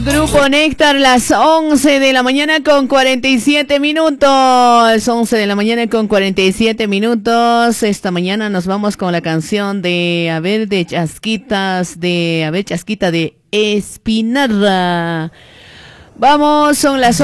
Grupo Néctar, las 11 de la mañana con 47 minutos. 11 de la mañana con 47 minutos. Esta mañana nos vamos con la canción de Chasquita de Espinarda. Vamos, son las